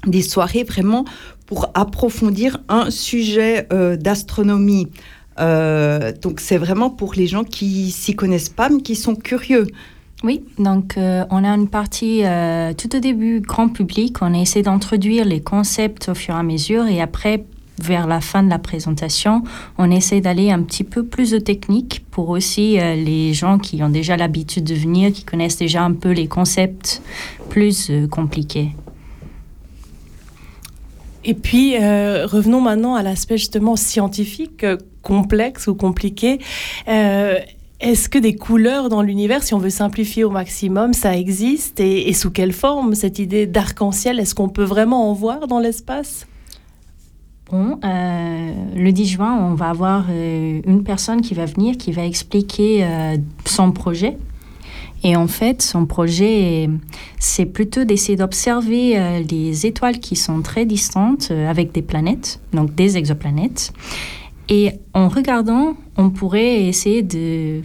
des soirées vraiment pour approfondir un sujet d'astronomie. Donc c'est vraiment pour les gens qui s'y connaissent pas mais qui sont curieux. Oui, donc on a une partie tout au début grand public, on essaie d'introduire les concepts au fur et à mesure et après vers la fin de la présentation, on essaie d'aller un petit peu plus de technique pour aussi les gens qui ont déjà l'habitude de venir, qui connaissent déjà un peu les concepts plus compliqués. Et puis, revenons maintenant à l'aspect justement scientifique, complexe ou compliqué. Est-ce que des couleurs dans l'univers, si on veut simplifier au maximum, ça existe et sous quelle forme cette idée d'arc-en-ciel, est-ce qu'on peut vraiment en voir dans l'espace ? Bon, le 10 juin, on va avoir une personne qui va venir, qui va expliquer son projet. Et en fait, son projet, c'est plutôt d'essayer d'observer les étoiles qui sont très distantes avec des planètes, donc des exoplanètes. Et en regardant, on pourrait essayer de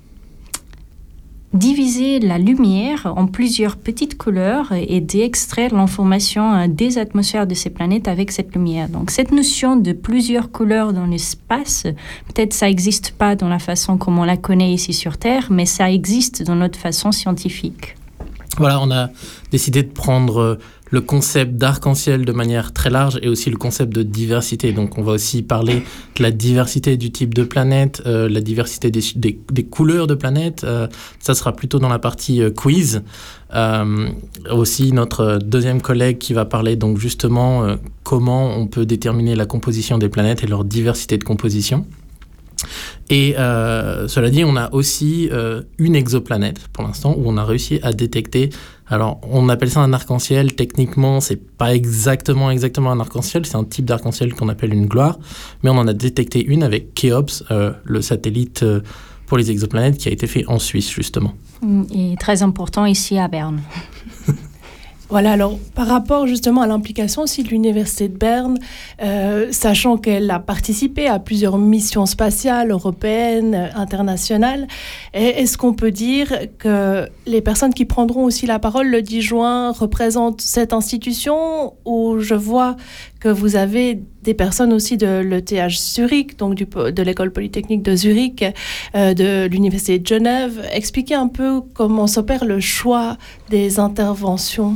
diviser la lumière en plusieurs petites couleurs et d'extraire l'information des atmosphères de ces planètes avec cette lumière. Donc cette notion de plusieurs couleurs dans l'espace, peut-être ça n'existe pas dans la façon comme on la connaît ici sur Terre, mais ça existe dans notre façon scientifique. Voilà, on a décidé de prendre le concept d'arc-en-ciel de manière très large et aussi le concept de diversité. Donc on va aussi parler de la diversité du type de planète, la diversité des couleurs de planètes. Ça sera plutôt dans la partie quiz. Aussi notre deuxième collègue qui va parler donc justement comment on peut déterminer la composition des planètes et leur diversité de composition. Et cela dit, on a aussi une exoplanète pour l'instant où on a réussi à détecter. Alors, on appelle ça un arc-en-ciel. Techniquement, c'est pas exactement un arc-en-ciel. C'est un type d'arc-en-ciel qu'on appelle une gloire. Mais on en a détecté une avec Khéops, le satellite pour les exoplanètes qui a été fait en Suisse, justement. Et très important ici à Berne. Voilà, alors par rapport justement à l'implication aussi de l'Université de Berne, sachant qu'elle a participé à plusieurs missions spatiales européennes, internationales, est-ce qu'on peut dire que les personnes qui prendront aussi la parole le 10 juin représentent cette institution, ou je vois que vous avez des personnes aussi de l'ETH Zurich, donc de l'école polytechnique de Zurich, de l'Université de Genève. Expliquez un peu comment s'opère le choix des interventions.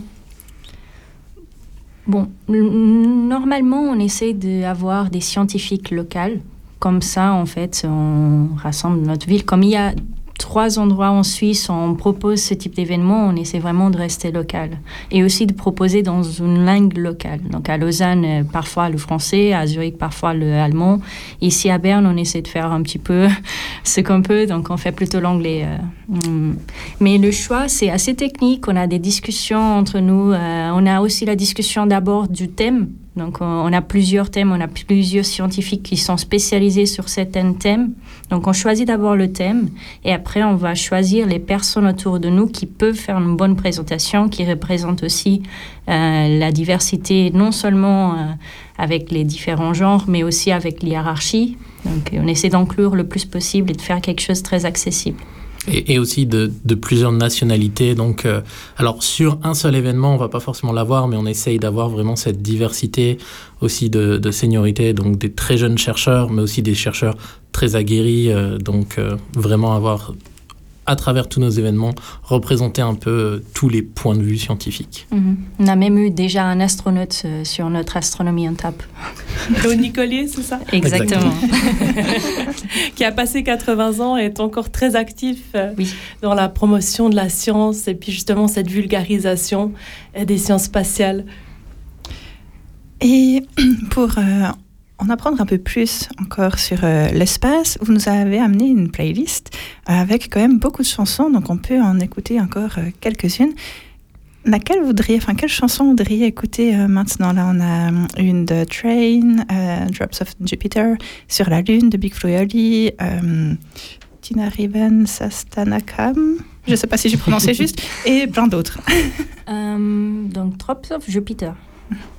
Bon, normalement, on essaie d'avoir des scientifiques locaux. Comme ça, en fait, on rassemble notre ville. Comme il y a 3 endroits en Suisse où on propose ce type d'événement, on essaie vraiment de rester local. Et aussi de proposer dans une langue locale. Donc à Lausanne, parfois le français, à Zurich, parfois le allemand. Ici à Berne, on essaie de faire un petit peu ce qu'on peut, donc on fait plutôt l'anglais. Mais le choix, c'est assez technique. On a des discussions entre nous. On a aussi la discussion d'abord du thème. Donc, on a plusieurs thèmes, on a plusieurs scientifiques qui sont spécialisés sur certains thèmes. Donc, on choisit d'abord le thème et après, on va choisir les personnes autour de nous qui peuvent faire une bonne présentation, qui représentent aussi la diversité, non seulement avec les différents genres, mais aussi avec l'hiérarchie. Donc, on essaie d'inclure le plus possible et de faire quelque chose de très accessible. Et aussi de plusieurs nationalités. Donc, alors sur un seul événement, on va pas forcément l'avoir, mais on essaye d'avoir vraiment cette diversité aussi de seniorité, donc des très jeunes chercheurs, mais aussi des chercheurs très aguerris. Donc, vraiment avoir, à travers tous nos événements, représenter un peu tous les points de vue scientifiques. On a même eu déjà un astronaute sur notre Astronomie on Tap. Claude Nicolier, c'est ça ? Exactement. Qui a passé 80 ans et est encore très actif oui. dans la promotion de la science et puis justement cette vulgarisation des sciences spatiales. Et pour en apprendre un peu plus encore sur l'espace, vous nous avez amené une playlist avec quand même beaucoup de chansons, donc on peut en écouter encore quelques-unes. Quelle chanson voudriez écouter maintenant? Là, on a une de Train, Drops of Jupiter, Sur la Lune de Big Flo et Oli, Tina Riven, Sastanakam, je ne sais pas si j'ai prononcé juste, et plein d'autres. Donc, Drops of Jupiter.